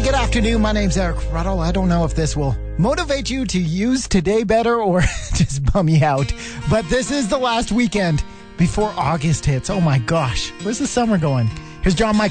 good afternoon. My name's Eric Ruddle. I don't know if this will motivate you to use today better or just bum you out. But this is the last weekend before August hits. Oh my gosh. Where's the summer going? Here's John Michael